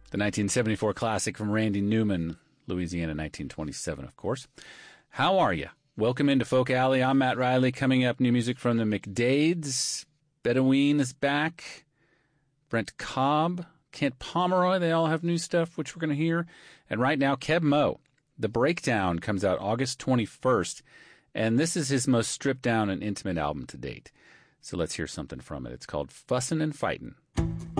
The 1974 classic from Randy Newman, Louisiana, 1927, of course. How are you? Welcome into Folk Alley. I'm Matt Riley. Coming up, new music from the McDades. Bedouin is back. Brent Cobb, Kent Pomeroy, they all have new stuff, which we're going to hear. And right now, Keb Mo. The Breakdown comes out August 21st, and this is his most stripped down and intimate album to date. So let's hear something from it. It's called Fussin' and Fightin'.